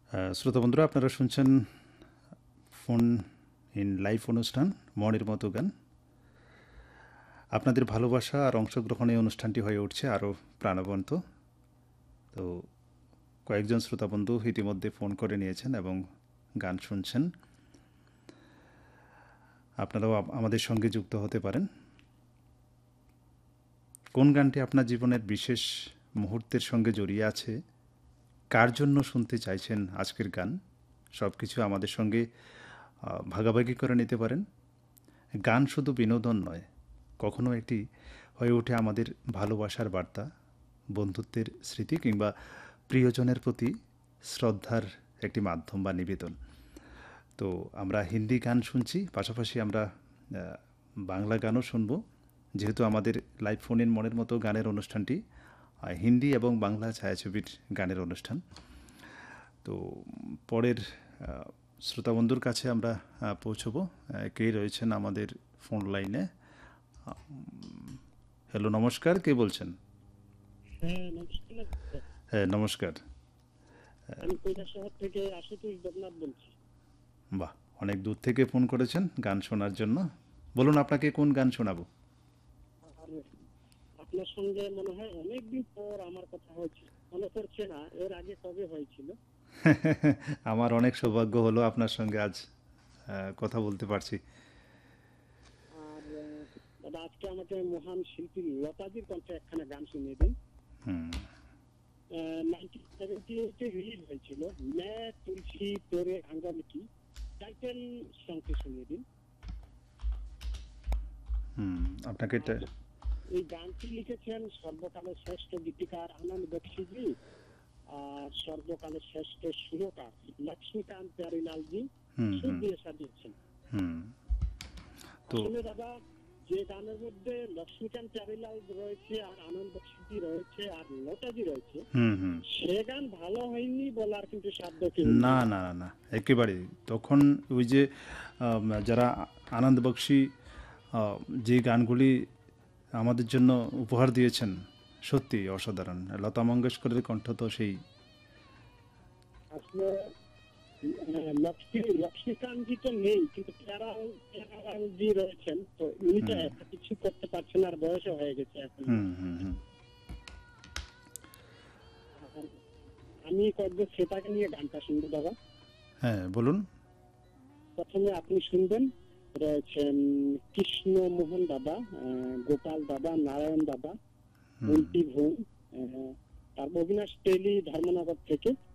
শ্রোতা বন্ধুরা, আপনারা শুনছেন ফোন ইন লাইভ অনুষ্ঠান মনের মতো গান। আপনাদের ভালোবাসা আর অংশগ্রহণে অনুষ্ঠানটি হয়ে উঠছে আরও প্রাণবন্ত। তো কয়েকজন শ্রোতা বন্ধু ইতিমধ্যে ফোন করে নিয়েছেন এবং গান শুনছেন। আপনারাও আমাদের সঙ্গে যুক্ত হতে পারেন। কোন গানটি আপনার জীবনের বিশেষ মুহূর্তের সঙ্গে জড়িয়ে আছে, কার জন্য শুনতে চাইছেন আজকের গান, সব কিছু আমাদের সঙ্গে ভাগাভাগি করে নিতে পারেন। গান শুধু বিনোদন নয়, কখনো এটি হয়ে ওঠে আমাদের ভালোবাসার বার্তা, বন্ধুত্বের স্মৃতি কিংবা প্রিয়জনের প্রতি শ্রদ্ধার একটি মাধ্যম বা নিবেদন। তো আমরা হিন্দি গান শুনছি, পাশাপাশি আমরা বাংলা গানও শুনবো, যেহেতু আমাদের লাইভ ফোন ইন মনের মতো গানের অনুষ্ঠানটি হিন্দি এবং বাংলা ছায়াছবির গানের অনুষ্ঠান। তো পরের শ্রোতাবন্ধুর কাছে আমরা পৌঁছবো। কে রয়েছেন আমাদের ফোন লাইনে? হ্যালো, নমস্কার, কে বলছেন? হ্যাঁ, নমস্কার। হ্যাঁ, নমস্কার। আমি কৈলাসহর থেকে আশুতোষ দেবনাথ বলছি। বাহ, অনেক দূর থেকে ফোন করেছেন গান শোনার জন্য। বলুন, আপনাকে কোন গান শোনাবো? আর আপনার সঙ্গে মনে হয় অনেকদিন পর আমার কথা হয়েছে, মনে পড়ছে না এর আগে কবে হয়েছিল। আমার অনেক সৌভাগ্য হলো আপনার সঙ্গে আজ কথা বলতে পারছি। আর দাদা, আজকে আমাকে মহান শিল্পী লতাজির কণ্ঠে একখানা গান শুনিয়ে দিন। হুম 1978 রিলিজ হয়েছিল, মে তুলসী তোরে আঙ্গামি কি, টাইটেল সংকে শুনিয়ে দিন। হুম আপনাকে আর এই গানটি লিখেছেন সর্বকালের শ্রেষ্ঠ গীতিকার আনন্দ বক্সিজি, আর সর্বকালের শ্রেষ্ঠ সুরকার লক্ষ্মীকান্ত প্যারিলালজি হুম সুর হুম দিয়ে সাজিয়েছেন। হুম তো আসলে দাদা, যে গানের মধ্যে লক্ষ্মীকান্ত প্যারিলাল রয়েছে আর আনন্দ বক্সিজি রয়েছে আর লতাজি রয়েছে, হুম হুম সে গান ভালো হয়নি বলার কিন্তু সাধ্য কেউ না নেই। না না না, একেবারেই। তখন ওই যে যারা আনন্দ বক্সী আহ, যে গানগুলি আমাদের জন্য উপহার দিয়েছেন, সত্যি অসাধারণ। লতা মঙ্গেশকরের কণ্ঠ তো সেই। আসলে লক্ষ্মীকান্তজি তো নেই, কিন্তু প্যারালালজি রয়েছেন, তো উনি তো হুম এত কিছু করতে পারছেন আর বয়সও হয়ে গেছে এখন। হুম হুম হুম আর আমি কয়েকজন সেটাকে নিয়ে গানটা শুনবো দাদা। হ্যাঁ, বলুন। প্রথমে আপনি শুনবেন, রয়েছেন কৃষ্ণ মোহন দাদা, গোপাল দাদা, নারায়ণ দাদা, হুম মন্টি ভৌম, তারপর অবিনাশ তেলি ধর্মনগর থেকে,